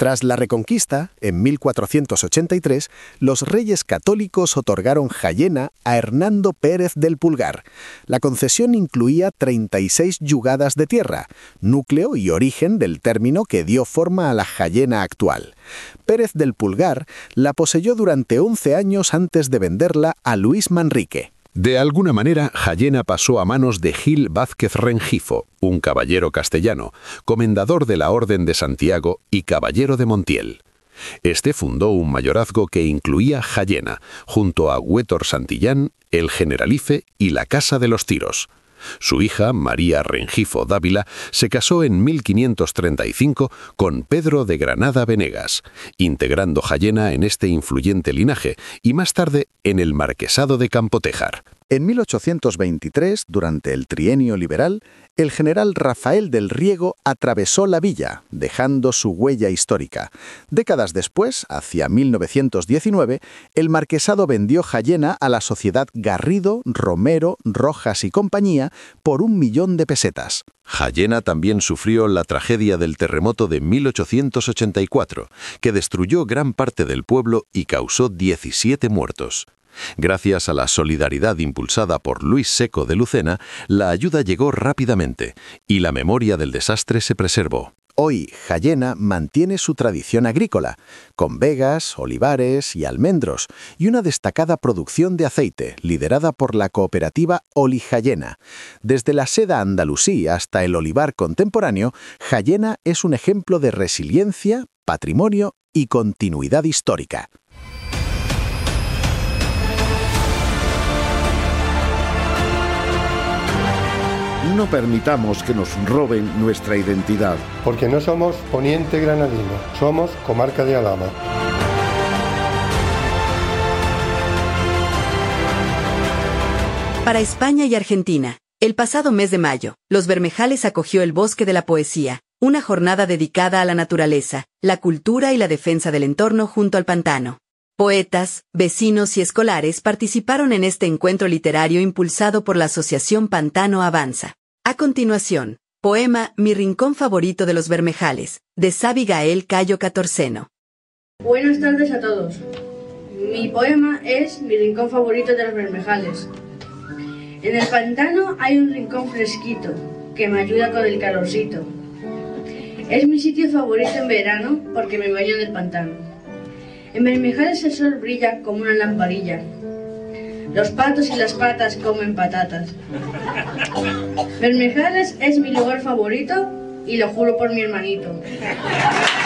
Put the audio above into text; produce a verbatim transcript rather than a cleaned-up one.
Tras la Reconquista, en mil cuatrocientos ochenta y tres, los reyes católicos otorgaron Jayena a Hernando Pérez del Pulgar. La concesión incluía treinta y seis yugadas de tierra, núcleo y origen del término que dio forma a la Jayena actual. Pérez del Pulgar la poseyó durante once años antes de venderla a Luis Manrique. De alguna manera, Jayena pasó a manos de Gil Vázquez Rengifo, un caballero castellano, comendador de la Orden de Santiago y caballero de Montiel. Este fundó un mayorazgo que incluía Jayena, junto a Huétor Santillán, el Generalife y la Casa de los Tiros. Su hija, María Rengifo Dávila, se casó en mil quinientos treinta y cinco con Pedro de Granada Venegas, integrando Jayena en este influyente linaje y más tarde en el Marquesado de Campotejar. En mil ochocientos veintitrés, durante el trienio liberal, el general Rafael del Riego atravesó la villa, dejando su huella histórica. Décadas después, hacia mil novecientos diecinueve, el marquesado vendió Jayena a la sociedad Garrido, Romero, Rojas y compañía por un millón de pesetas. Jayena también sufrió la tragedia del terremoto de mil ochocientos ochenta y cuatro, que destruyó gran parte del pueblo y causó diecisiete muertos. Gracias a la solidaridad impulsada por Luis Seco de Lucena, la ayuda llegó rápidamente y la memoria del desastre se preservó. Hoy, Jayena mantiene su tradición agrícola, con vegas, olivares y almendros, y una destacada producción de aceite, liderada por la cooperativa Olijayena. Desde la seda andalusí hasta el olivar contemporáneo, Jayena es un ejemplo de resiliencia, patrimonio y continuidad histórica. No permitamos que nos roben nuestra identidad. Porque no somos Poniente Granadino, somos Comarca de Alhama. Para España y Argentina, el pasado mes de mayo, Los Bermejales acogió el Bosque de la Poesía, una jornada dedicada a la naturaleza, la cultura y la defensa del entorno junto al pantano. Poetas, vecinos y escolares participaron en este encuentro literario impulsado por la Asociación Pantano Avanza. A continuación, poema Mi rincón favorito de los Bermejales, de Sabi Gael Cayo Catorceno. Buenas tardes a todos. Mi poema es Mi rincón favorito de los Bermejales. En el pantano hay un rincón fresquito, que me ayuda con el calorcito. Es mi sitio favorito en verano porque me baño en el pantano. En Bermejales el sol brilla como una lamparilla. Los patos y las patas comen patatas. Bermejales es mi lugar favorito y lo juro por mi hermanito.